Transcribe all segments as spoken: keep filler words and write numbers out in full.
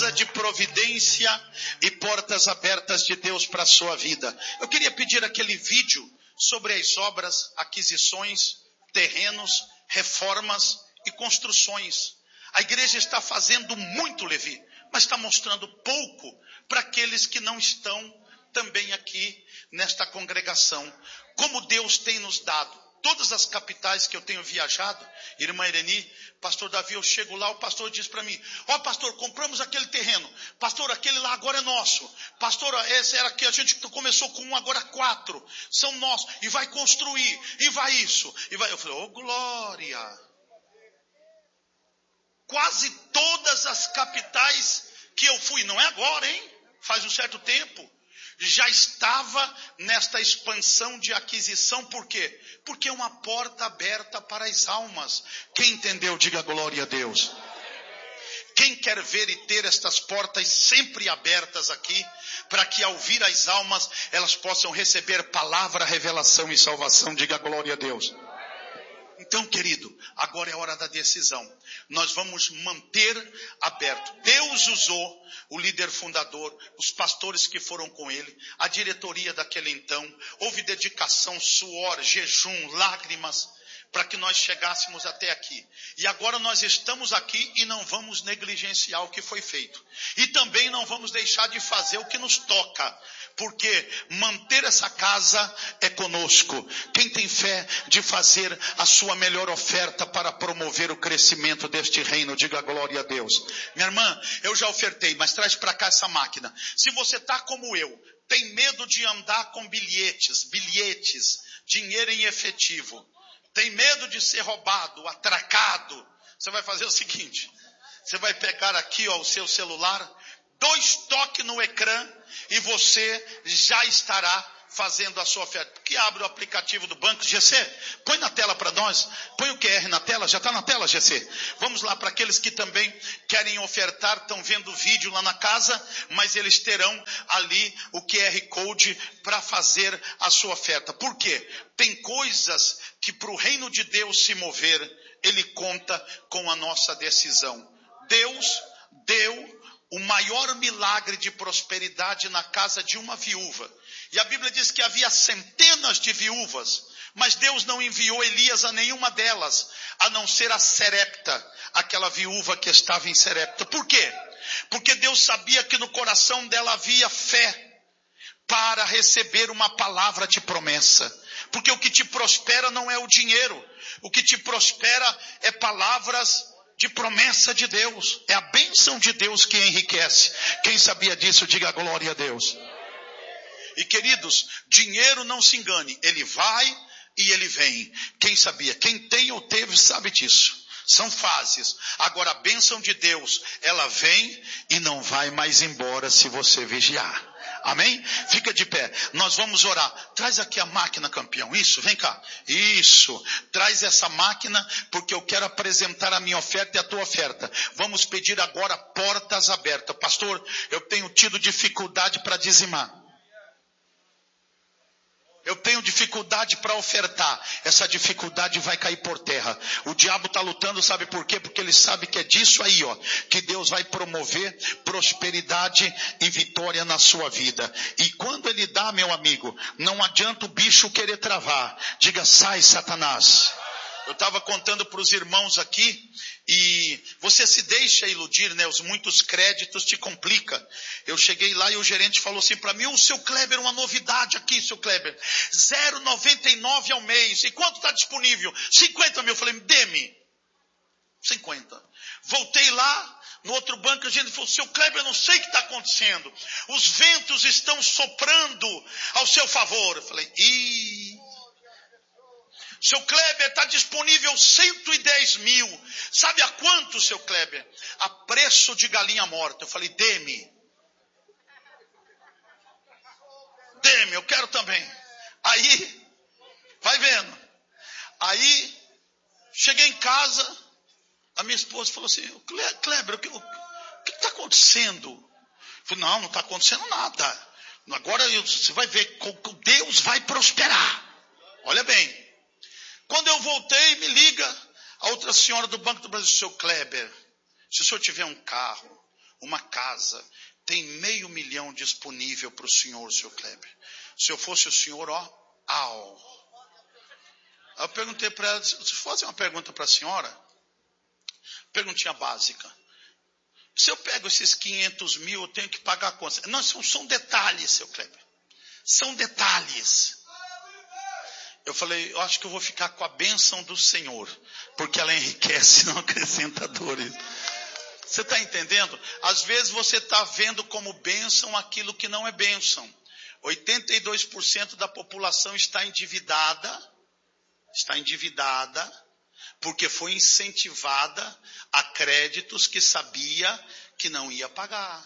casa de providência e portas abertas de Deus para a sua vida. Eu queria pedir aquele vídeo sobre as obras, aquisições, terrenos, reformas e construções. A igreja está fazendo muito, Levi, mas está mostrando pouco para aqueles que não estão também aqui nesta congregação. Como Deus tem nos dado. Todas as capitais que eu tenho viajado, irmã Ireni, pastor Davi, eu chego lá, o pastor diz para mim, ó, pastor, compramos aquele terreno, pastor, aquele lá agora é nosso, pastor, esse era que a gente começou com um, agora quatro, são nossos, e vai construir, e vai isso, e vai, eu falei, ô glória, quase todas as capitais que eu fui, não é agora, hein, faz um certo tempo, já estava nesta expansão de aquisição. Por quê? Porque é uma porta aberta para as almas. Quem entendeu, diga glória a Deus. Quem quer ver e ter estas portas sempre abertas aqui, para que ao vir as almas, elas possam receber palavra, revelação e salvação, diga glória a Deus. Então, querido, agora é hora da decisão. Nós vamos manter aberto. Deus usou o líder fundador, os pastores que foram com ele, a diretoria daquele então. Houve dedicação, suor, jejum, lágrimas, para que nós chegássemos até aqui. E agora nós estamos aqui e não vamos negligenciar o que foi feito. E também não vamos deixar de fazer o que nos toca. Porque manter essa casa é conosco. Quem tem fé de fazer a sua melhor oferta para promover o crescimento deste reino, diga glória a Deus. Minha irmã, eu já ofertei, mas traz para cá essa máquina. Se você está como eu, tem medo de andar com bilhetes, bilhetes, dinheiro em efetivo, tem medo de ser roubado, atracado, você vai fazer o seguinte, você vai pegar aqui ó, o seu celular, dois toques no ecrã e você já estará fazendo a sua oferta. Que abre o aplicativo do banco. G C, põe na tela para nós. Põe o Q R na tela. Já está na tela, G C. Vamos lá para aqueles que também querem ofertar. Estão vendo o vídeo lá na casa. Mas eles terão ali o Q R Code para fazer a sua oferta. Por quê? Tem coisas que para o reino de Deus se mover, ele conta com a nossa decisão. Deus deu o maior milagre de prosperidade na casa de uma viúva. E a Bíblia diz que havia centenas de viúvas, mas Deus não enviou Elias a nenhuma delas, a não ser a Serepta, aquela viúva que estava em Serepta. Por quê? Porque Deus sabia que no coração dela havia fé para receber uma palavra de promessa. Porque o que te prospera não é o dinheiro, o que te prospera é palavras de promessa de Deus. É a bênção de Deus que enriquece. Quem sabia disso, diga glória a Deus. E queridos, dinheiro não se engane. Ele vai e ele vem. Quem sabia? Quem tem ou teve sabe disso. São fases. Agora a bênção de Deus, ela vem e não vai mais embora se você vigiar. Amém? Fica de pé. Nós vamos orar. Traz aqui a máquina, campeão. Isso, vem cá. Isso. Traz essa máquina porque eu quero apresentar a minha oferta e a tua oferta. Vamos pedir agora portas abertas. Pastor, eu tenho tido dificuldade para dizimar. Eu tenho dificuldade para ofertar. Essa dificuldade vai cair por terra. O diabo está lutando, sabe por quê? Porque ele sabe que é disso aí, ó, que Deus vai promover prosperidade e vitória na sua vida. E quando ele dá, meu amigo, não adianta o bicho querer travar. Diga, sai, Satanás. Eu estava contando para os irmãos aqui, e você se deixa iludir, né? Os muitos créditos te complicam. Eu cheguei lá e o gerente falou assim para mim, o seu Kleber, uma novidade aqui, seu Kleber, zero vírgula noventa e nove ao mês, e quanto está disponível? cinquenta mil, eu falei, dê-me, cinquenta. Voltei lá, no outro banco a gente falou, seu Kleber, eu não sei o que está acontecendo, os ventos estão soprando ao seu favor. Eu falei, ih... Seu Kleber, está disponível cento e dez mil. Sabe a quanto, seu Kleber? A preço de galinha morta. Eu falei, dê-me. Dê-me, eu quero também. Aí, vai vendo. Aí, cheguei em casa, a minha esposa falou assim, Kleber, o que está acontecendo? Eu falei, não, não está acontecendo nada. Agora você vai ver, Deus vai prosperar. Olha bem. Quando eu voltei, me liga a outra senhora do Banco do Brasil, seu Kleber, se o senhor tiver um carro, uma casa, tem meio milhão disponível para o senhor, seu Kleber. Se eu fosse o senhor, ó, au. Eu perguntei para ela, se fosse uma pergunta para a senhora, perguntinha básica. Se eu pego esses quinhentos mil, eu tenho que pagar quanto? Não, são, são detalhes, seu Kleber. São detalhes. Eu falei, eu acho que eu vou ficar com a bênção do Senhor, porque ela enriquece, não acrescenta dores. Você está entendendo? Às vezes você está vendo como bênção aquilo que não é bênção. oitenta e dois por cento da população está endividada, está endividada, porque foi incentivada a créditos que sabia que não ia pagar.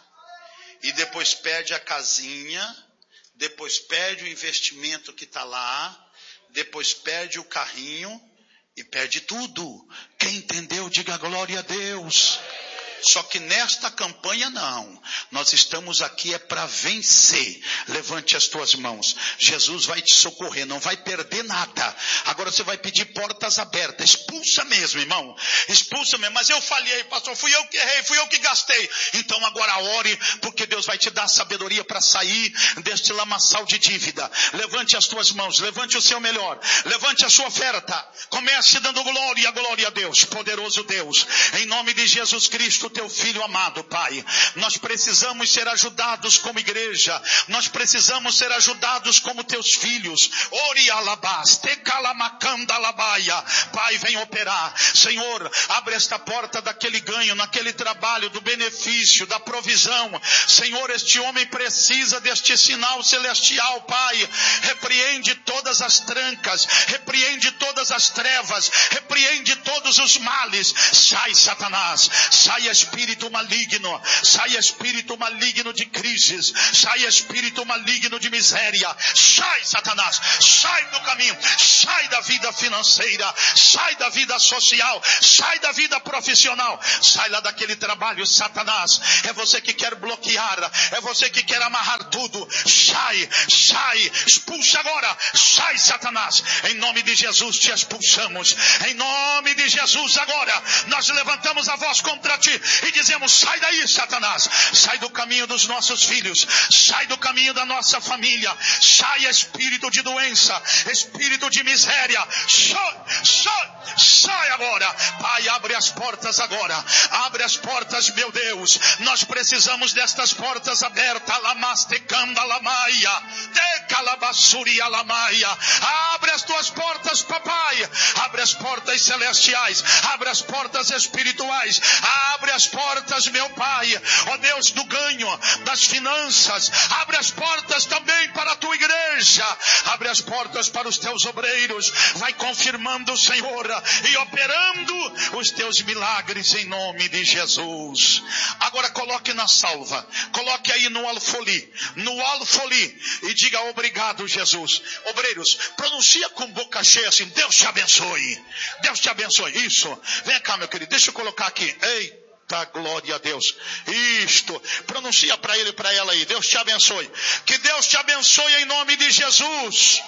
E depois perde a casinha, depois perde o investimento que está lá, depois perde o carrinho e perde tudo. Quem entendeu, diga glória a Deus. Só que nesta campanha não. Nós estamos aqui é para vencer. Levante as tuas mãos. Jesus vai te socorrer, não vai perder nada. Agora você vai pedir portas abertas. Expulsa mesmo, irmão. Expulsa mesmo. Mas eu falhei, pastor. Fui eu que errei, fui eu que gastei. Então agora ore, porque Deus vai te dar sabedoria para sair deste lamaçal de dívida. Levante as tuas mãos. Levante o seu melhor. Levante a sua oferta. Comece dando glória, glória a Deus. Poderoso Deus. Em nome de Jesus Cristo, teu filho amado, Pai, nós precisamos ser ajudados como igreja, nós precisamos ser ajudados como teus filhos. Ori alabás, te calamakanda alabaia. Pai, vem operar. Senhor, abre esta porta daquele ganho, naquele trabalho, do benefício, da provisão. Senhor, este homem precisa deste sinal celestial, Pai. Repreende todas as trancas, repreende todas as trevas, repreende todos os males. Sai, Satanás, sai, espírito maligno, sai espírito maligno de crises, sai espírito maligno de miséria, sai, Satanás, sai do caminho, sai da vida financeira, sai da vida social, sai da vida profissional, sai lá daquele trabalho, Satanás. É você que quer bloquear, é você que quer amarrar tudo. Sai, sai, expulsa agora, sai, Satanás. Em nome de Jesus te expulsamos, em nome de Jesus agora nós levantamos a voz contra ti e dizemos, sai daí, Satanás, sai do caminho dos nossos filhos, sai do caminho da nossa família, sai espírito de doença, espírito de miséria, sai, sai, sai agora. Pai, abre as portas agora, abre as portas, meu Deus, nós precisamos destas portas abertas. Lamastecanda lamaia, decalabassuria lamaia. Abre as tuas portas, papai, abre as portas celestiais, abre as portas espirituais, abre as portas, meu Pai, ó Deus, do ganho, das finanças. Abre as portas também para a tua igreja, abre as portas para os teus obreiros. Vai confirmando, Senhor, e operando os teus milagres em nome de Jesus. Agora coloque na salva, coloque aí no alfoli, no alfoli, e diga obrigado, Jesus. Obreiros, pronuncia com boca cheia assim, Deus te abençoe, Deus te abençoe. Isso, vem cá, meu querido, deixa eu colocar aqui. Ei, tá, glória a Deus. Isto, pronuncia para ele e para ela aí. Deus te abençoe. Que Deus te abençoe em nome de Jesus.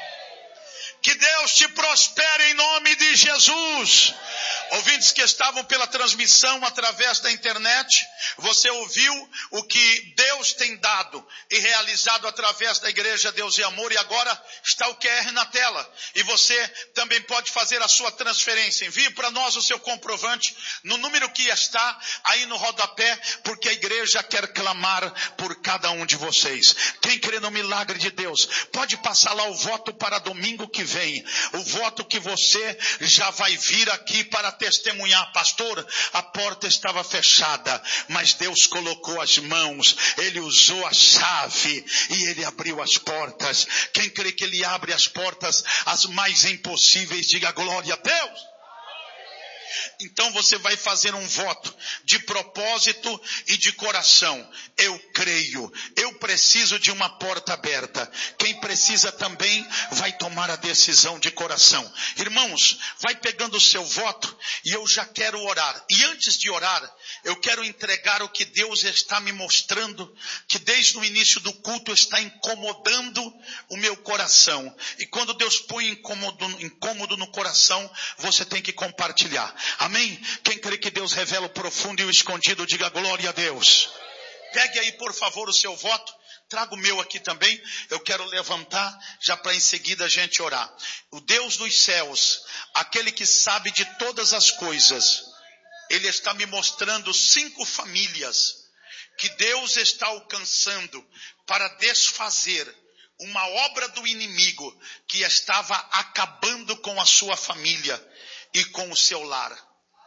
Que Deus te prospere em nome de Jesus. Ouvintes que estavam pela transmissão através da internet, você ouviu o que Deus tem dado e realizado através da Igreja Deus e Amor, e agora está o Q R na tela. E você também pode fazer a sua transferência. Envie para nós o seu comprovante no número que está aí no rodapé, porque a igreja quer clamar por cada um de vocês. Quem crê no milagre de Deus, pode passar lá o voto para domingo que vem. Vem, o voto que você já vai vir aqui para testemunhar. Pastor, a porta estava fechada, mas Deus colocou as mãos, Ele usou a chave e Ele abriu as portas. Quem crê que Ele abre as portas, as mais impossíveis, diga glória a Deus. Então você vai fazer um voto de propósito e de coração. Eu creio, eu preciso de uma porta aberta. Quem precisa também vai tomar a decisão de coração. Irmãos, vai pegando o seu voto e eu já quero orar. E antes de orar, eu quero entregar o que Deus está me mostrando, que desde o início do culto está incomodando o meu coração. E quando Deus põe incômodo, incômodo no coração, você tem que compartilhar. Amém? Amém? Quem crê que Deus revela o profundo e o escondido, diga glória a Deus. Pegue aí, por favor, o seu voto. Traga o meu aqui também. Eu quero levantar já para em seguida a gente orar. O Deus dos céus, aquele que sabe de todas as coisas, Ele está me mostrando cinco famílias que Deus está alcançando para desfazer uma obra do inimigo que estava acabando com a sua família e com o seu lar.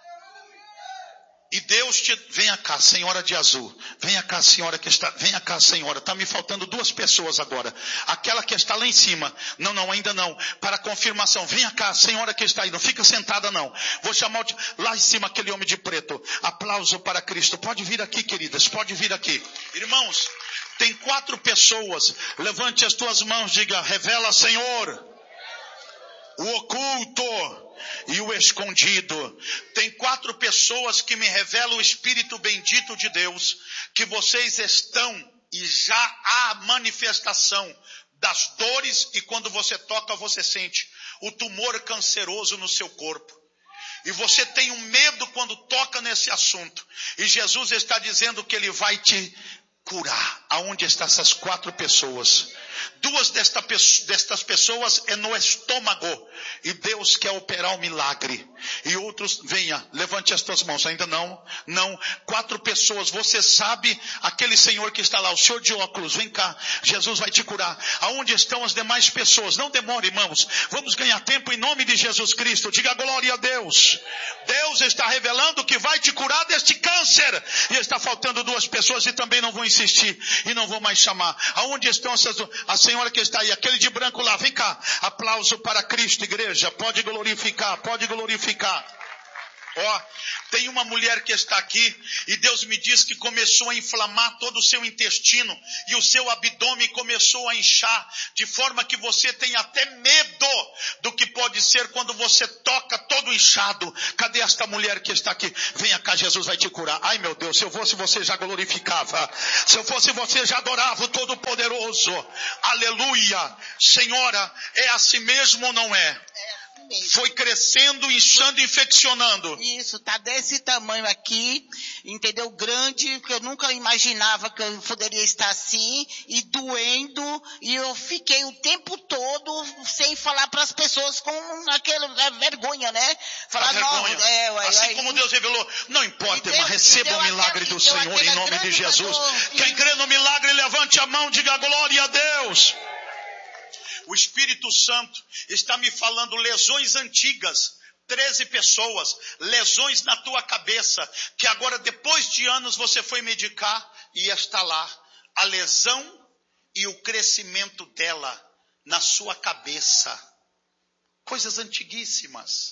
E Deus te... Venha cá, senhora de azul. Venha cá, senhora que está... Venha cá, senhora. Está me faltando duas pessoas agora. Aquela que está lá em cima. Não, não, ainda não. Para confirmação. Venha cá, senhora que está aí. Não fica sentada, não. Vou chamar o... lá em cima aquele homem de preto. Aplauso para Cristo. Pode vir aqui, queridas. Pode vir aqui. Irmãos, tem quatro pessoas. Levante as tuas mãos. Diga, revela, Senhor, o oculto e o escondido. Tem quatro pessoas que me revelam o Espírito bendito de Deus, que vocês estão e já há manifestação das dores, e quando você toca você sente o tumor canceroso no seu corpo. E você tem um medo quando toca nesse assunto. E Jesus está dizendo que Ele vai te curar. Aonde estão essas quatro pessoas? Duas desta, destas pessoas é no estômago. E Deus quer operar um milagre. E outros, venha, levante as tuas mãos. Ainda não, não. Quatro pessoas, você sabe, aquele senhor que está lá, o senhor de óculos, vem cá. Jesus vai te curar. Aonde estão as demais pessoas? Não demore, irmãos. Vamos ganhar tempo em nome de Jesus Cristo. Diga glória a Deus. Deus está revelando que vai te curar deste câncer. E está faltando duas pessoas e também não vou insistir. E não vou mais chamar. Aonde estão essas duas? A senhora que está aí, aquele de branco lá, vem cá. Aplauso para Cristo, igreja. Pode glorificar, pode glorificar. Ó, tem uma mulher que está aqui e Deus me diz que começou a inflamar todo o seu intestino e o seu abdômen começou a inchar, de forma que você tem até medo do que pode ser quando você toca todo inchado. Cadê esta mulher que está aqui? Venha cá, Jesus vai te curar. Ai meu Deus, se eu fosse você já glorificava, se eu fosse você já adorava o Todo-Poderoso. Aleluia. Senhora, é assim mesmo ou não é? Foi crescendo, inchando, infeccionando. Isso, tá desse tamanho aqui, entendeu? Grande, que eu nunca imaginava que eu poderia estar assim, e doendo, e eu fiquei o tempo todo sem falar para as pessoas com aquela vergonha, né? Falar, a vergonha. Não, é, ué, assim aí, como Deus revelou, não importa, irmã, deu, receba o milagre aquela, do Senhor em nome de Jesus. Dor, Quem crê no milagre, levante a mão, diga glória a Deus. O Espírito Santo está me falando lesões antigas, treze pessoas, lesões na tua cabeça, que agora depois de anos você foi medicar e está lá. A lesão e o crescimento dela na sua cabeça. Coisas antiguíssimas.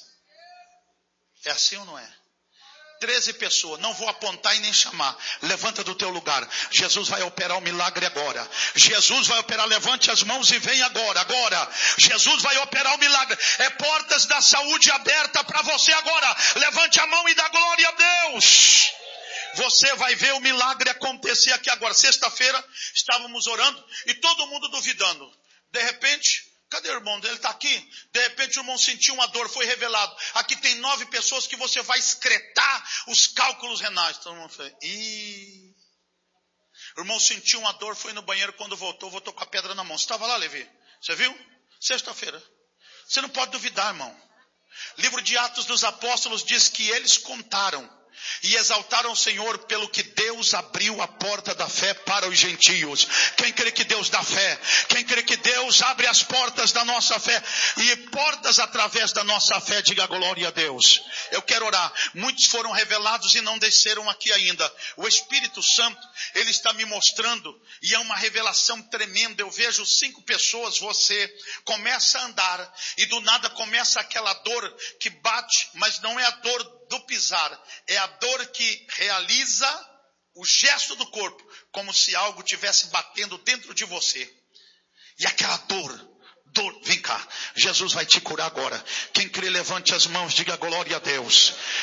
É assim ou não é? Treze pessoas, não vou apontar e nem chamar. Levanta do teu lugar. Jesus vai operar o milagre agora. Jesus vai operar, levante as mãos e vem agora, agora. Jesus vai operar o milagre. É portas da saúde aberta para você agora. Levante a mão e dá glória a Deus. Você vai ver o milagre acontecer aqui agora. Sexta-feira estávamos orando e todo mundo duvidando. De repente, cadê o irmão? Ele está aqui. De repente o irmão sentiu uma dor, foi revelado. Aqui tem nove pessoas que você vai excretar os cálculos renais. Todo mundo falou, ih. O irmão sentiu uma dor, foi no banheiro, quando voltou, voltou com a pedra na mão. Você estava lá, Levi? Você viu? Sexta-feira. Você não pode duvidar, irmão. Livro de Atos dos Apóstolos diz que eles contaram e exaltaram o Senhor pelo que Deus abriu a porta da fé para os gentios. Quem crê que Deus dá fé? Quem crê que Deus abre as portas da nossa fé? E portas através da nossa fé, diga glória a Deus. Eu quero orar. Muitos foram revelados e não desceram aqui ainda. O Espírito Santo, Ele está me mostrando e é uma revelação tremenda. Eu vejo cinco pessoas, você começa a andar e do nada começa aquela dor que bate, mas não é a dor do pisar, é a dor que realiza o gesto do corpo, como se algo estivesse batendo dentro de você. E aquela dor, dor, vem cá, Jesus vai te curar agora. Quem crê, levante as mãos, diga glória a Deus. Quem crê,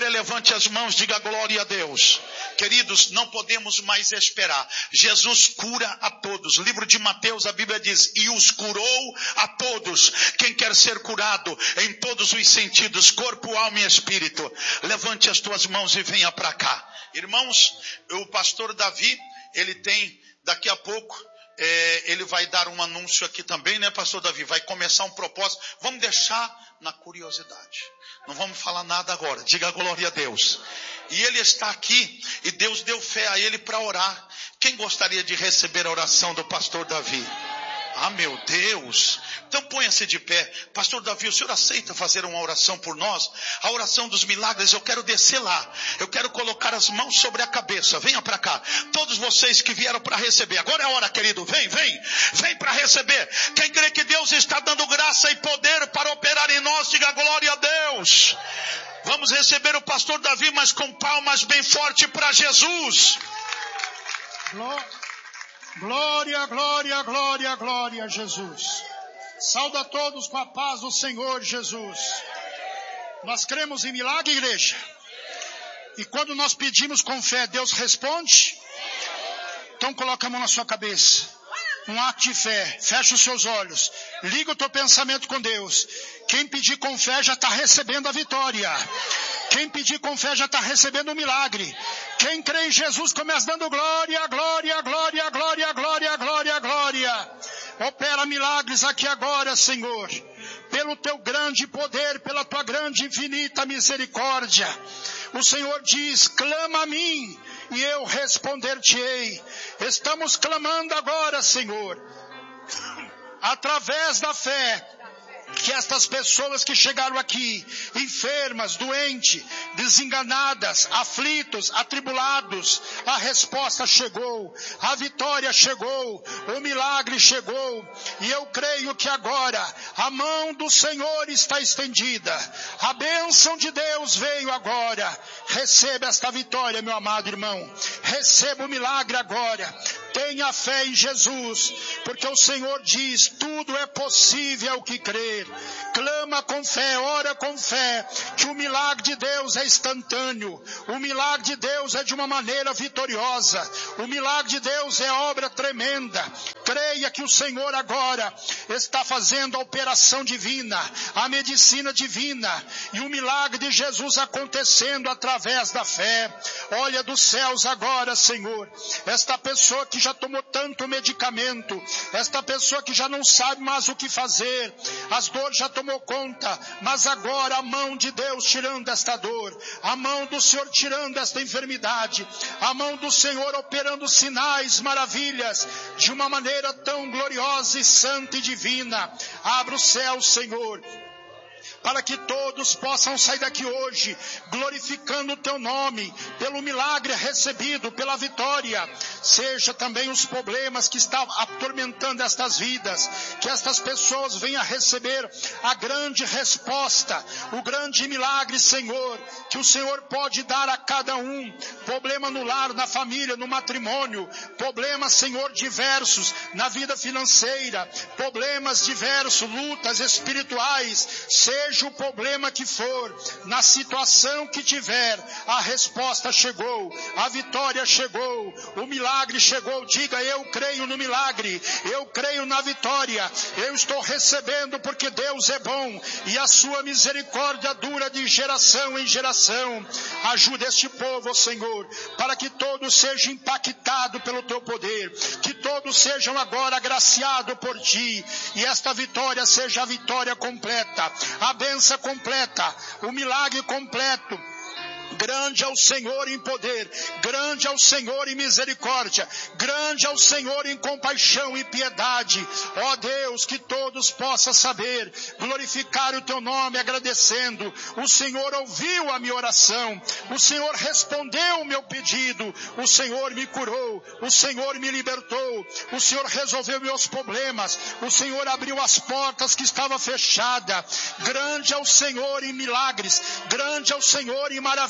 crê, levante as mãos, diga glória a Deus. Queridos, não podemos mais esperar. Jesus cura a todos. Livro de Mateus, a Bíblia diz, e os curou a todos. Quem quer ser curado em todos os sentidos, corpo, alma e espírito, levante as tuas mãos e venha para cá. Irmãos, o pastor Davi, ele tem, daqui a pouco, é, ele vai dar um anúncio aqui também, né, pastor Davi? Vai começar um propósito. Vamos deixar na curiosidade. Não vamos falar nada agora. Diga glória a Deus. E ele está aqui e Deus deu fé a ele para orar. Quem gostaria de receber a oração do pastor Davi? Ah, meu Deus. Então ponha-se de pé. Pastor Davi, o senhor aceita fazer uma oração por nós? A oração dos milagres, eu quero descer lá. Eu quero colocar as mãos sobre a cabeça. Venha para cá. Todos vocês que vieram para receber. Agora é a hora, querido. Vem, vem. Vem para receber. Quem crê que Deus está dando graça e poder para operar em nós, diga glória a Deus. Vamos receber o pastor Davi, mas com palmas bem forte para Jesus. Glória. Glória, glória, glória, glória a Jesus. Saúde a todos com a paz do Senhor Jesus. Nós cremos em milagre, igreja? E quando nós pedimos com fé, Deus responde? Então coloca a mão na sua cabeça. Um ato de fé. Fecha os seus olhos. Liga o teu pensamento com Deus. Quem pedir com fé já está recebendo a vitória. Quem pedir com fé já está recebendo o milagre. Quem crê em Jesus começa dando glória, glória, glória, glória, glória, glória, glória. Opera milagres aqui agora, Senhor. Pelo teu grande poder, pela tua grande infinita misericórdia. O Senhor diz, clama a mim e eu responder-te-ei. Estamos clamando agora, Senhor, através da fé, que estas pessoas que chegaram aqui, enfermas, doentes, desenganadas, aflitos, atribulados, a resposta chegou, a vitória chegou, o milagre chegou, e eu creio que agora a mão do Senhor está estendida, a bênção de Deus veio agora. Receba esta vitória, meu amado irmão, receba o milagre agora. Tenha fé em Jesus, porque o Senhor diz, tudo é possível ao que crer. Clama com fé, ora com fé, que o milagre de Deus é instantâneo. O milagre de Deus é de uma maneira vitoriosa. O milagre de Deus é obra tremenda. Creia que o Senhor agora está fazendo a operação divina, a medicina divina, e o milagre de Jesus acontecendo através da fé. Olha dos céus agora, Senhor, esta pessoa que já tomou tanto medicamento, esta pessoa que já não sabe mais o que fazer, as dores já tomou conta, mas agora a mão de Deus tirando esta dor, a mão do Senhor tirando esta enfermidade, a mão do Senhor operando sinais, maravilhas, de uma maneira tão gloriosa e santa e divina. Abra o céu, Senhor, para que todos possam sair daqui hoje glorificando o teu nome, pelo milagre recebido, pela vitória. Seja também os problemas que estão atormentando estas vidas, que estas pessoas venham a receber a grande resposta, o grande milagre, Senhor, que o Senhor pode dar a cada um. Problema no lar, na família, no matrimônio, problemas, Senhor, diversos na vida financeira, problemas diversos, lutas espirituais, seja o problema que for, na situação que tiver, a resposta chegou, a vitória chegou, o milagre chegou. Diga, eu creio no milagre, eu creio na vitória, eu estou recebendo porque Deus é bom e a sua misericórdia dura de geração em geração. Ajuda este povo, Senhor, para que todos sejam impactados pelo teu poder, que todos sejam agora agraciados por ti, e esta vitória seja a vitória completa, a bênção completa, o milagre completo. Grande é o Senhor em poder, grande é o Senhor em misericórdia, grande é o Senhor em compaixão e piedade. Ó Deus, que todos possam saber, glorificar o teu nome agradecendo. O Senhor ouviu a minha oração, o Senhor respondeu o meu pedido, o Senhor me curou, o Senhor me libertou, o Senhor resolveu meus problemas, o Senhor abriu as portas que estavam fechadas. Grande é o Senhor em milagres, grande é o Senhor em maravilhas.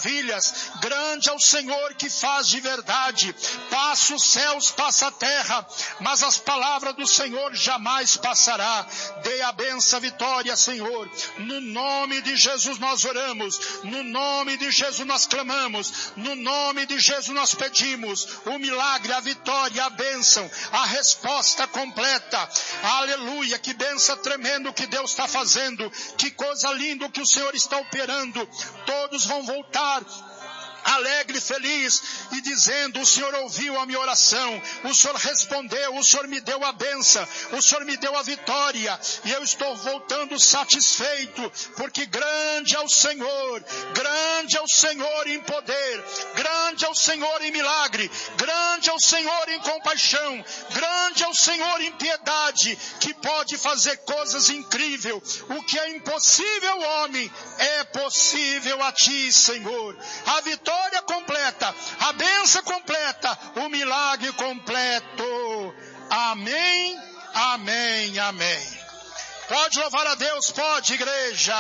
maravilhas. Grande é o Senhor que faz de verdade. Passa os céus, passa a terra, mas as palavras do Senhor jamais passará. Dê a benção, a vitória, Senhor. No nome de Jesus nós oramos. No nome de Jesus nós clamamos. No nome de Jesus nós pedimos o milagre, a vitória, a bênção, a resposta completa. Aleluia, que bênção tremenda que Deus está fazendo. Que coisa linda que o Senhor está operando. Todos vão voltar alegre, feliz, e dizendo: o Senhor ouviu a minha oração, o Senhor respondeu, o Senhor me deu a bênção, o Senhor me deu a vitória, e eu estou voltando satisfeito, porque grande é o Senhor, grande é o Senhor em poder, grande é o Senhor em milagre, grande é o Senhor em compaixão, grande é o Senhor em piedade, que pode fazer coisas incríveis. O que é impossível ao homem é possível a ti, Senhor. A vitória completa, a bênção completa, o milagre completo. Amém, amém, amém. Pode louvar a Deus, pode, igreja.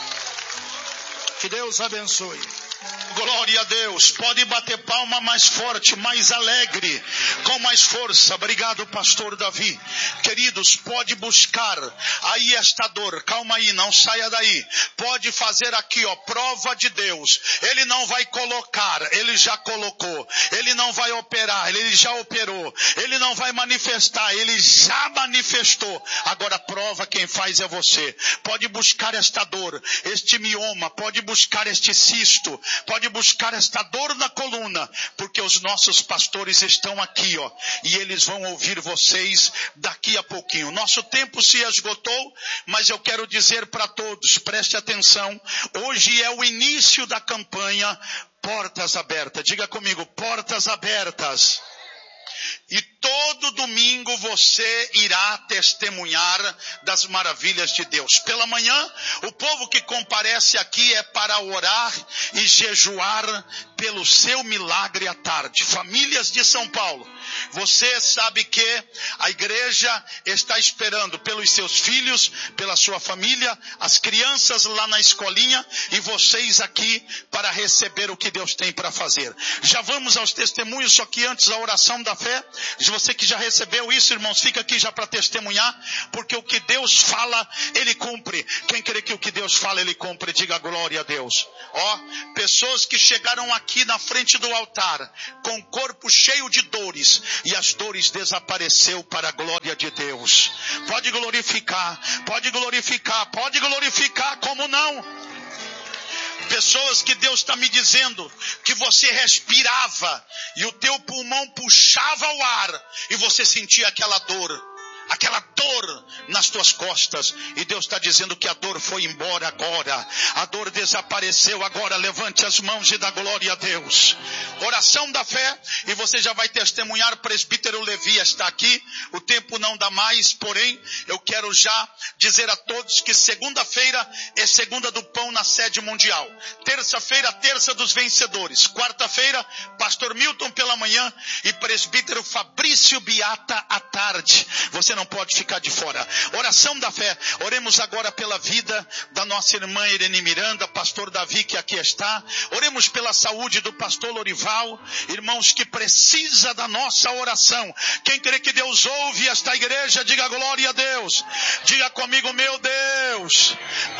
Que Deus abençoe. Glória a Deus. Pode bater palma mais forte, mais alegre, com mais força. Obrigado, pastor Davi. Queridos, pode buscar aí esta dor. Calma aí, não saia daí. Pode fazer aqui, ó, prova de Deus. Ele não vai colocar, ele já colocou. Ele não vai operar, ele já operou. Ele não vai manifestar, ele já manifestou. Agora prova quem faz é você. Pode buscar esta dor, este mioma, pode buscar este cisto, pode buscar esta dor na coluna, porque os nossos pastores estão aqui, ó, e eles vão ouvir vocês daqui a pouquinho. Nosso tempo se esgotou, mas eu quero dizer para todos, preste atenção, hoje é o início da campanha Portas Abertas. Diga comigo, portas abertas. E todo domingo você irá testemunhar das maravilhas de Deus. Pela manhã, o povo que comparece aqui é para orar e jejuar pelo seu milagre à tarde. Famílias de São Paulo, você sabe que a igreja está esperando pelos seus filhos, pela sua família, as crianças lá na escolinha e vocês aqui para receber o que Deus tem para fazer. Já vamos aos testemunhos, só que antes a oração da fé. Se você que já recebeu isso, irmãos, fica aqui já para testemunhar, porque o que Deus fala, Ele cumpre. Quem crê que o que Deus fala, Ele cumpre, diga glória a Deus. Ó, pessoas que chegaram aqui na frente do altar, com o corpo cheio de dores, e as dores desapareceu para a glória de Deus. Pode glorificar, pode glorificar, pode glorificar, como não? Pessoas que Deus está me dizendo que você respirava e o teu pulmão puxava o ar e você sentia aquela dor, aquela dor nas tuas costas, e Deus está dizendo que a dor foi embora agora, a dor desapareceu agora. Levante as mãos e dá glória a Deus. Oração da fé, e você já vai testemunhar. Presbítero Levi está aqui, o tempo não dá mais, porém eu quero já dizer a todos que segunda-feira é segunda do pão na sede mundial, terça-feira terça dos vencedores, quarta-feira pastor Milton pela manhã e presbítero Fabrício Beata à tarde. Você não pode ficar de fora. Oração da fé. Oremos agora pela vida da nossa irmã Irene Miranda, pastor Davi que aqui está. Oremos pela saúde do pastor Lorival, irmãos, que precisa da nossa oração. Quem crê que Deus ouve esta igreja, diga glória a Deus. Diga comigo, meu Deus,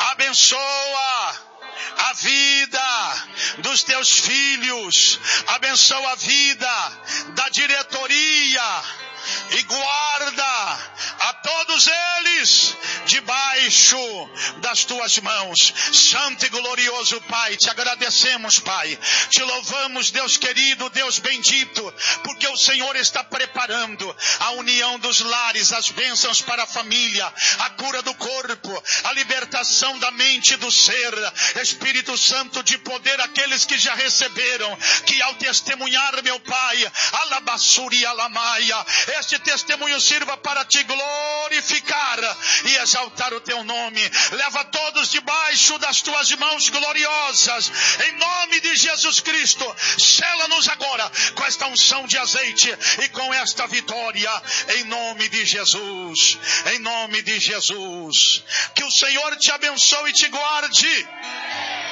abençoa a vida dos teus filhos, abençoa a vida da diretoria e guarda a todos eles debaixo das tuas mãos. Santo e glorioso Pai, te agradecemos, Pai, te louvamos, Deus querido, Deus bendito, porque o Senhor está preparando a união dos lares, as bênçãos para a família, a cura do corpo, a libertação da mente e do ser. Espírito Santo de poder, aqueles que já receberam, que ao testemunhar, meu Pai, alabassuri alamaia, este testemunho sirva para te glorificar e exaltar o teu nome. Leva todos debaixo das tuas mãos gloriosas, em nome de Jesus Cristo. Sela-nos agora com esta unção de azeite e com esta vitória, em nome de Jesus, em nome de Jesus. Que o Senhor te abençoe e te guarde.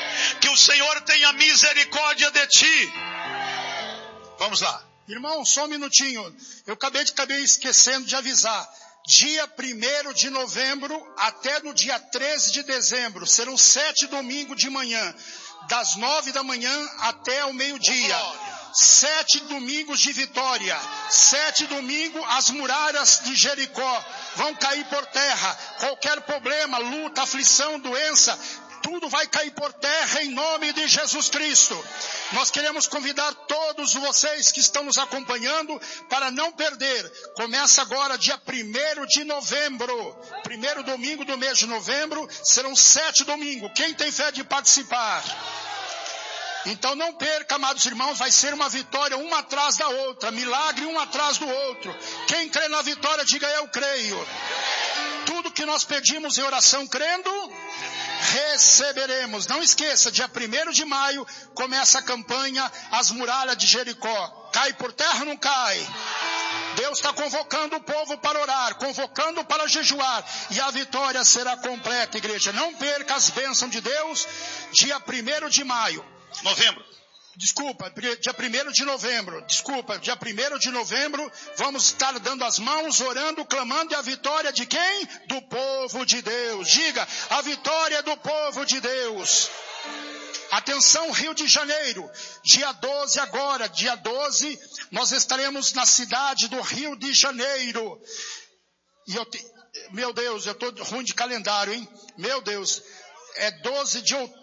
Que o Senhor tenha misericórdia de ti. Vamos lá. Irmão, só um minutinho. Eu acabei de acabei esquecendo de avisar. Dia primeiro de novembro até no dia treze de dezembro. Serão sete domingos de manhã. Das nove da manhã até o meio-dia. Sete domingos de vitória. Sete domingos as muralhas de Jericó vão cair por terra. Qualquer problema, luta, aflição, doença, tudo vai cair por terra em nome de Jesus Cristo. Nós queremos convidar todos vocês que estão nos acompanhando para não perder. Começa agora dia primeiro de novembro. Primeiro domingo do mês de novembro. Serão sete domingos. Quem tem fé de participar? Então não perca, amados irmãos, vai ser uma vitória uma atrás da outra, milagre um atrás do outro. Quem crê na vitória, diga eu creio. Tudo que nós pedimos em oração crendo, receberemos. Não esqueça, dia primeiro de maio começa a campanha As Muralhas de Jericó. Cai por terra ou não cai? Deus está convocando o povo para orar, convocando para jejuar, e a vitória será completa, igreja. Não perca as bênçãos de Deus, dia primeiro de maio. Novembro. Desculpa, dia primeiro de novembro. Desculpa, dia primeiro de novembro. Vamos estar dando as mãos, orando, clamando. E a vitória de quem? Do povo de Deus. Diga, a vitória do povo de Deus. Atenção, Rio de Janeiro. Dia doze agora, dia doze, nós estaremos na cidade do Rio de Janeiro. E eu te... Meu Deus, eu estou ruim de calendário, hein? Meu Deus, é doze de outubro.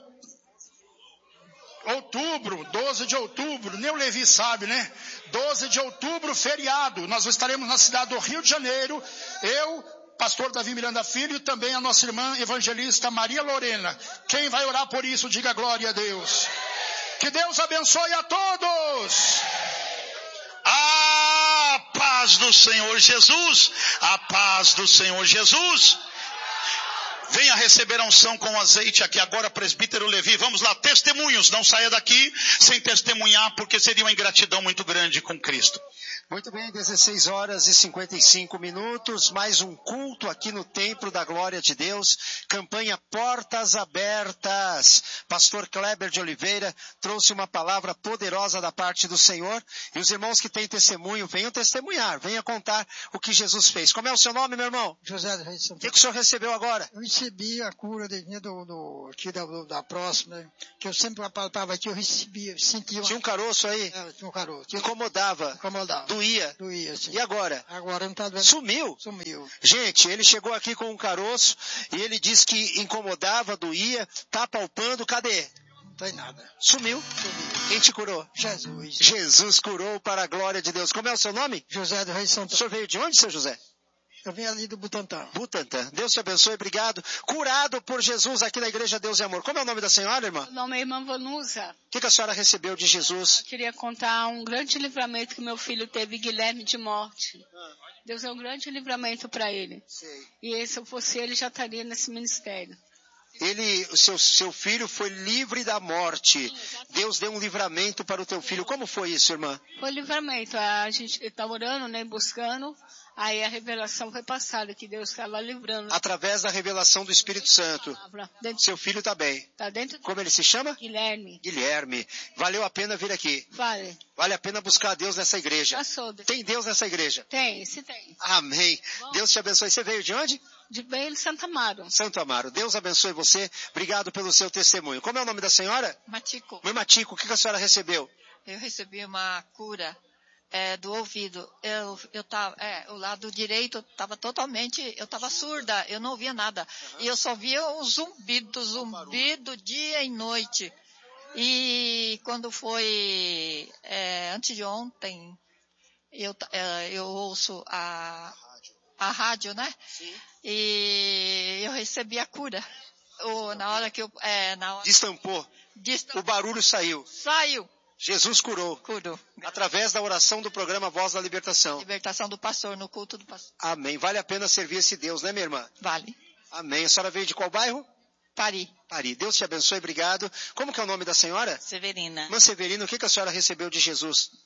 Outubro, doze de outubro, nem o Levi sabe, né? doze de outubro, feriado. Nós estaremos na cidade do Rio de Janeiro. Eu, pastor Davi Miranda Filho, e também a nossa irmã evangelista Maria Lorena. Quem vai orar por isso, diga glória a Deus. Que Deus abençoe a todos. A paz do Senhor Jesus, a paz do Senhor Jesus. Venha receber a unção com azeite aqui agora, presbítero Levi. Vamos lá, testemunhos. Não saia daqui sem testemunhar, porque seria uma ingratidão muito grande com Cristo. Muito bem, dezesseis horas e cinquenta e cinco minutos, mais um culto aqui no Templo da Glória de Deus, campanha Portas Abertas. Pastor Kleber de Oliveira trouxe uma palavra poderosa da parte do Senhor, e os irmãos que têm testemunho, venham testemunhar, venham contar o que Jesus fez. Como é o seu nome, meu irmão? José do Rei de Santa. O que, que o senhor recebeu agora? Eu recebi a cura de, do, do, aqui da, do, da próxima, né? Que eu sempre apalpava aqui, eu recebi, eu sentia uma... Tinha um caroço aí? É, tinha um caroço. Que incomodava? Incomodava. Doía? Doía, sim. E agora? Agora não tá doendo. Sumiu? Sumiu. Gente, ele chegou aqui com um caroço e ele disse que incomodava, doía, tá palpando, cadê? Não tem nada. Sumiu? Sumiu. Quem te curou? Jesus. Jesus curou para a glória de Deus. Como é o seu nome? José do Rei de Santa. O senhor veio de onde, seu José? Eu vim ali do Butantã. Butantã. Deus te abençoe, obrigado. Curado por Jesus aqui na Igreja Deus e Amor. Como é o nome da senhora, irmã? Meu nome é irmã Vanusa. O que, que a senhora recebeu de Jesus? Eu queria contar um grande livramento que meu filho teve, Guilherme, de morte. Deus é um grande livramento para ele. Sei. E se eu fosse ele, já estaria nesse ministério. Ele, o seu, seu filho foi livre da morte. Deus deu um livramento para o teu filho. Como foi isso, irmã? Foi livramento. A gente está orando, né, buscando. Aí a revelação foi passada, que Deus estava livrando. Através da revelação do Espírito Santo. Dentro, seu filho está bem. Está dentro. Como ele se chama? Guilherme. Guilherme. Valeu a pena vir aqui. Vale. Vale a pena buscar Deus nessa igreja. Passou. Tem Deus nessa igreja? Tem, se tem. Amém. Bom. Deus te abençoe. Você veio de onde? De Beilo, Santo Amaro. Santo Amaro. Deus abençoe você. Obrigado pelo seu testemunho. Como é o nome da senhora? Matico. Mãe Matico, o que a senhora recebeu? Eu recebi uma cura é, do ouvido. Eu, eu tava, é, o lado direito estava totalmente, eu estava surda, eu não ouvia nada. Uhum. E eu só via o zumbido, zumbido dia e noite. E quando foi é, antes de ontem, eu, é, eu ouço a, a rádio, né? Sim. E eu recebi a cura. O, na hora que eu... É, na hora... Destampou. Destampou. O barulho saiu. Saiu. Jesus curou. Curou. Através da oração do programa Voz da Libertação. Libertação do pastor, no culto do pastor. Amém. Vale a pena servir esse Deus, né, minha irmã? Vale. Amém. A senhora veio de qual bairro? Pari. Pari. Deus te abençoe, obrigado. Como que é o nome da senhora? Severina. Irmã Severina, o que, que a senhora recebeu de Jesus?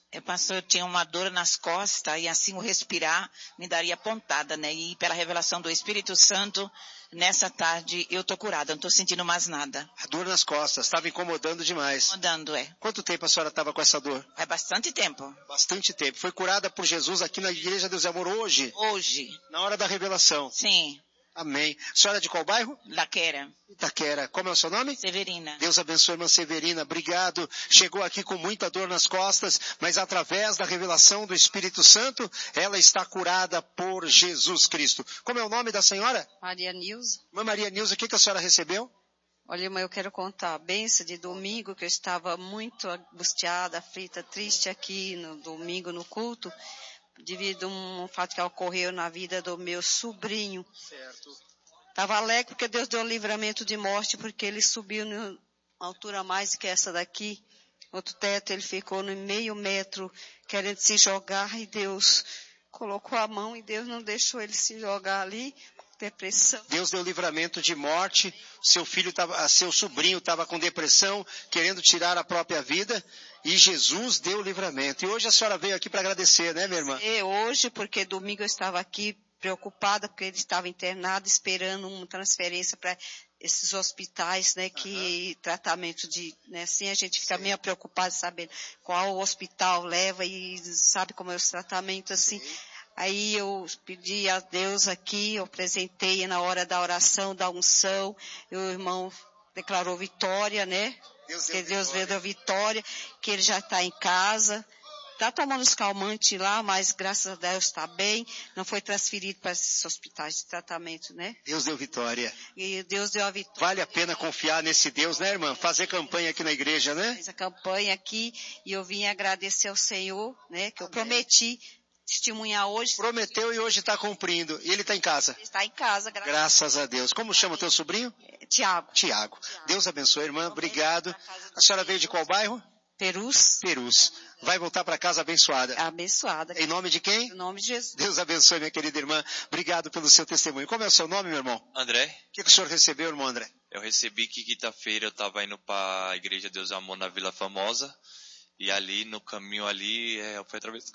É, pastor, eu tinha uma dor nas costas e assim o respirar me daria pontada, né? E pela revelação do Espírito Santo, nessa tarde eu tô curada, não tô sentindo mais nada. A dor nas costas, estava incomodando demais. Incomodando, é. Quanto tempo a senhora estava com essa dor? Faz bastante tempo. Bastante tempo. Foi curada por Jesus aqui na Igreja Deus e Amor hoje? Hoje. Na hora da revelação? Sim. Amém. A senhora é de qual bairro? Laquera. Itaquera. Como é o seu nome? Severina. Deus abençoe, irmã Severina. Obrigado. Chegou aqui com muita dor nas costas, mas através da revelação do Espírito Santo, ela está curada por Jesus Cristo. Como é o nome da senhora? Maria Nilza. Irmã Maria Nilza, o que, que a senhora recebeu? Olha, irmã, eu quero contar a benção de domingo, que eu estava muito angustiada, aflita, triste aqui no domingo no culto, devido a um fato que ocorreu na vida do meu sobrinho. Certo. Estava alegre porque Deus deu um livramento de morte, porque ele subiu numa altura mais que essa daqui. Outro teto, ele ficou no meio metro, querendo se jogar, e Deus colocou a mão e Deus não deixou ele se jogar ali, com depressão. Deus deu livramento de morte, seu filho tava, seu sobrinho estava com depressão, querendo tirar a própria vida, e Jesus deu livramento. E hoje a senhora veio aqui para agradecer, né, minha irmã? É, hoje, porque domingo eu estava aqui preocupada, porque ele estava internado, esperando uma transferência para esses hospitais, né, que uhum. tratamento de, né, assim a gente fica Sim. meio preocupado sabendo qual hospital leva e sabe como é os tratamentos, assim. Sim. Aí eu pedi a Deus aqui, eu apresentei na hora da oração, da unção, e o irmão declarou vitória, né? Deus que Deus deu a vitória, que ele já está em casa. Está tomando os calmantes lá, mas graças a Deus está bem. Não foi transferido para esses hospitais de tratamento, né? Deus deu vitória. E Deus deu a vitória. Vale a pena confiar nesse Deus, né, irmã? Fazer campanha aqui na igreja, né? Fiz a campanha aqui e eu vim agradecer ao Senhor, né? Que eu Amém. prometi testemunhar hoje. Prometeu e hoje está cumprindo. E ele está em casa? Ele está em casa, graças, graças a Deus. Como chama o teu sobrinho? Tiago. Tiago. Deus abençoe, irmã. Obrigado. A senhora veio de qual bairro? Perus. Perus. Vai voltar para casa abençoada. Abençoada. Em nome de quem? Em nome de Jesus. Deus abençoe, minha querida irmã. Obrigado pelo seu testemunho. Como é o seu nome, meu irmão? André. O que, que o senhor recebeu, irmão André? Eu recebi que quinta-feira eu estava indo para a Igreja Deus e Amor na Vila Famosa. E ali, no caminho ali, é, eu fui atravessar...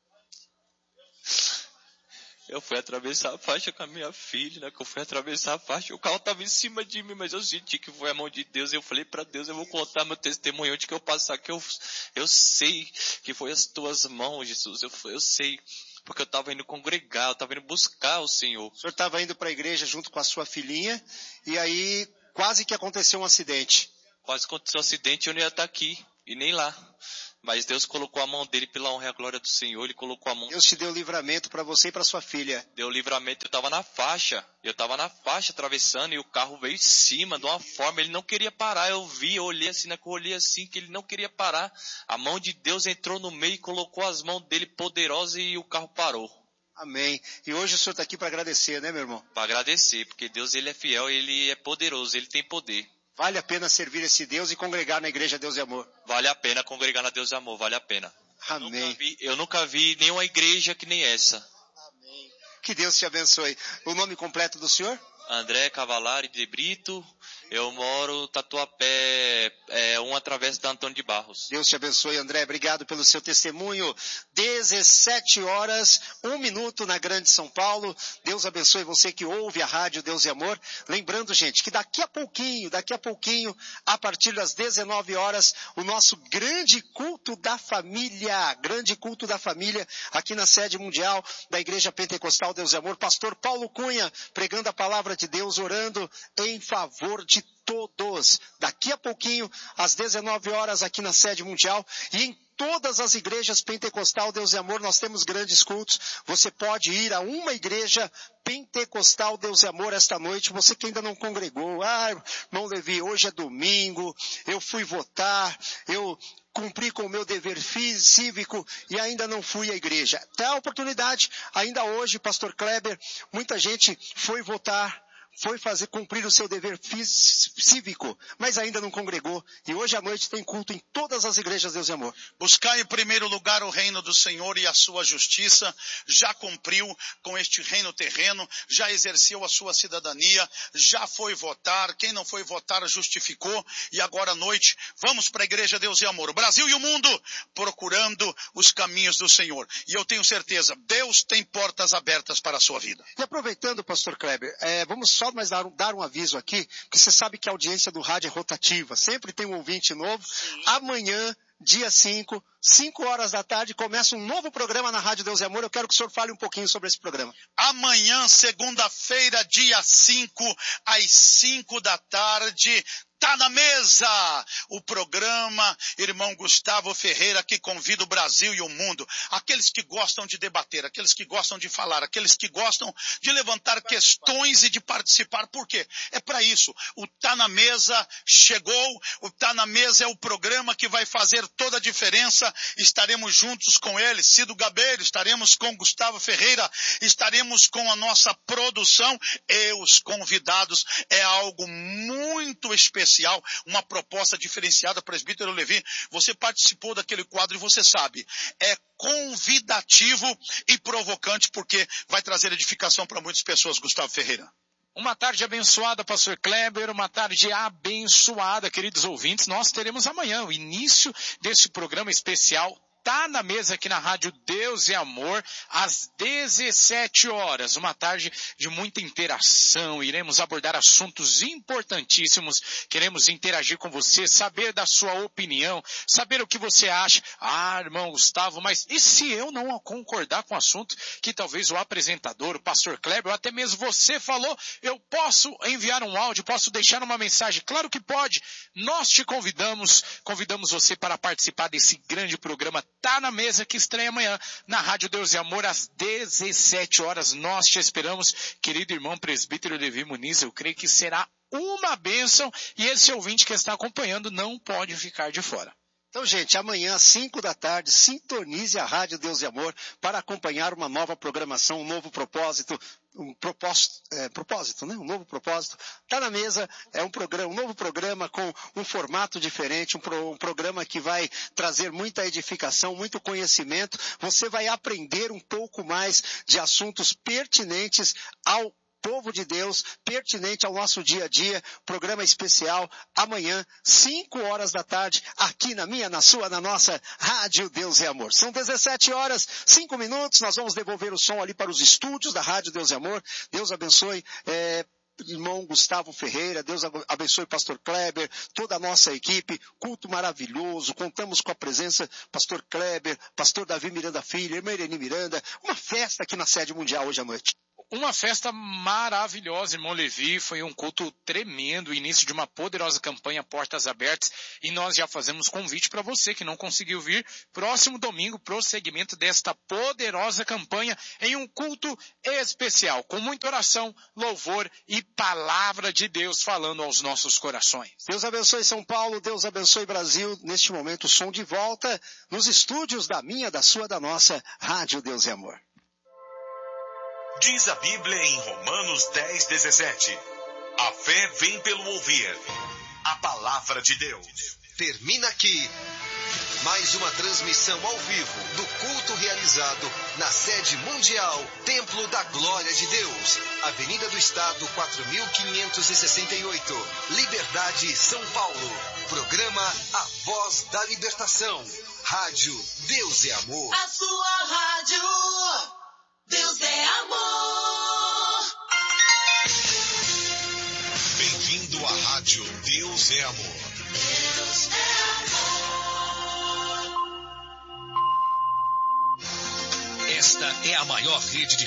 Eu fui atravessar a faixa com a minha filha, né? Que eu fui atravessar a faixa. O carro estava em cima de mim, mas eu senti que foi a mão de Deus. Eu falei para Deus, eu vou contar meu testemunho onde que eu passar, que eu, eu sei que foi as tuas mãos, Jesus. Eu, eu sei, porque eu estava indo congregar, eu estava indo buscar o Senhor. O senhor estava indo para a igreja junto com a sua filhinha, e aí quase que aconteceu um acidente. Quase aconteceu um acidente e eu não ia estar aqui, e nem lá. Mas Deus colocou a mão dele pela honra e a glória do Senhor. Ele colocou a mão... Deus te deu livramento para você e para sua filha. Deu livramento. Eu estava na faixa. Eu estava na faixa atravessando e o carro veio em cima de uma forma. Ele não queria parar. Eu vi, eu olhei assim, né, eu olhei assim que ele não queria parar. A mão de Deus entrou no meio e colocou as mãos dele poderosas e o carro parou. Amém. E hoje o senhor está aqui para agradecer, né, meu irmão? Para agradecer, porque Deus ele é fiel, ele é poderoso, ele tem poder. Vale a pena servir esse Deus e congregar na Igreja Deus e Amor. Vale a pena congregar na Deus e Amor, vale a pena. Amém. Eu nunca vi, eu nunca vi nenhuma igreja que nem essa. Amém. Que Deus te abençoe. O nome completo do senhor? André Cavalari de Brito. Eu moro Tatuapé, é, um através da Antônio de Barros. Deus te abençoe, André. Obrigado pelo seu testemunho. dezessete horas, um minuto na Grande São Paulo. Deus abençoe você que ouve a rádio Deus e Amor. Lembrando, gente, que daqui a pouquinho, daqui a pouquinho, a partir das dezenove horas, o nosso grande culto da família, grande culto da família, aqui na sede mundial da Igreja Pentecostal Deus e Amor. Pastor Paulo Cunha, pregando a palavra de Deus, orando em favor de todos. Daqui a pouquinho, às dezenove horas, aqui na sede mundial, e em todas as igrejas pentecostal Deus e Amor, nós temos grandes cultos. Você pode ir a uma igreja pentecostal Deus e Amor esta noite. Você que ainda não congregou, ah, irmão Levi, hoje é domingo, eu fui votar, eu cumpri com o meu dever cívico e ainda não fui à igreja. Tá a oportunidade, ainda hoje, pastor Kleber, muita gente foi votar, foi fazer cumprir o seu dever cívico, mas ainda não congregou. E hoje à noite tem culto em todas as igrejas, Deus e Amor. Buscar em primeiro lugar o reino do Senhor e a sua justiça. Já cumpriu com este reino terreno, já exerceu a sua cidadania, já foi votar. Quem não foi votar justificou. E agora à noite vamos para a igreja Deus e Amor. O Brasil e o mundo procurando os caminhos do Senhor. E eu tenho certeza, Deus tem portas abertas para a sua vida. E aproveitando, pastor Kleber, é, vamos só mais dar, dar um aviso aqui, porque você sabe que a audiência do rádio é rotativa, sempre tem um ouvinte novo. Sim. Amanhã, dia cinco, cinco horas da tarde, começa um novo programa na Rádio Deus e Amor. Eu quero que o senhor fale um pouquinho sobre esse programa. Amanhã, segunda-feira, dia cinco, às cinco da tarde, Tá na Mesa, o programa irmão Gustavo Ferreira, que convida o Brasil e o mundo, aqueles que gostam de debater, aqueles que gostam de falar, aqueles que gostam de levantar questões e de participar. Por quê? É para isso. O Tá na Mesa chegou, o Tá na Mesa é o programa que vai fazer toda a diferença. Estaremos juntos com ele, Cido Gabeiro, estaremos com Gustavo Ferreira, estaremos com a nossa produção e os convidados. É algo muito especial. Uma proposta diferenciada, presbítero Levi. Você participou daquele quadro e você sabe, é convidativo e provocante, porque vai trazer edificação para muitas pessoas, Gustavo Ferreira. Uma tarde abençoada, pastor Kleber, uma tarde abençoada, queridos ouvintes. Nós teremos amanhã o início desse programa especial Tá na Mesa aqui na Rádio Deus e Amor, às dezessete horas, uma tarde de muita interação. Iremos abordar assuntos importantíssimos, queremos interagir com você, saber da sua opinião, saber o que você acha. Ah, irmão Gustavo, mas e se eu não concordar com o assunto que talvez o apresentador, o pastor Kleber, ou até mesmo você falou, eu posso enviar um áudio, posso deixar uma mensagem? Claro que pode. Nós te convidamos, convidamos você para participar desse grande programa Tá na Mesa, que estreia amanhã na Rádio Deus e Amor, às dezessete horas. Nós te esperamos, querido irmão presbítero Levi Muniz. Eu creio que será uma bênção e esse ouvinte que está acompanhando não pode ficar de fora. Então, gente, amanhã às cinco da tarde, sintonize a Rádio Deus e Amor para acompanhar uma nova programação, um novo propósito, um propósito, é, propósito, né? Um novo propósito. Tá na Mesa é um programa, um novo programa com um formato diferente, um, pro, um programa que vai trazer muita edificação, muito conhecimento. Você vai aprender um pouco mais de assuntos pertinentes ao povo de Deus, pertinente ao nosso dia a dia. Programa especial amanhã, cinco horas da tarde, aqui na minha, na sua, na nossa Rádio Deus e Amor. São dezessete horas, cinco minutos, nós vamos devolver o som ali para os estúdios da Rádio Deus e Amor. Deus abençoe, é, irmão Gustavo Ferreira, Deus abençoe pastor Kleber, toda a nossa equipe, culto maravilhoso, contamos com a presença pastor Kleber, pastor Davi Miranda Filho, irmã Irene Miranda, uma festa aqui na sede mundial hoje à noite. Uma festa maravilhosa, irmão Levi, foi um culto tremendo, o início de uma poderosa campanha Portas Abertas, e nós já fazemos convite para você que não conseguiu vir, próximo domingo, prosseguimento desta poderosa campanha em um culto especial, com muita oração, louvor e palavra de Deus falando aos nossos corações. Deus abençoe São Paulo, Deus abençoe Brasil, neste momento o som de volta nos estúdios da minha, da sua, da nossa Rádio Deus e Amor. Diz a Bíblia em Romanos dez, dezessete. A fé vem pelo ouvir a palavra de Deus. Termina aqui mais uma transmissão ao vivo do culto realizado na sede mundial Templo da Glória de Deus, Avenida do Estado quatro mil quinhentos e sessenta e oito, Liberdade, São Paulo. Programa A Voz da Libertação. Rádio Deus é Amor. A sua rádio. Deus é amor. Bem-vindo à Rádio Deus é Amor. Deus é amor. Esta é a maior rede de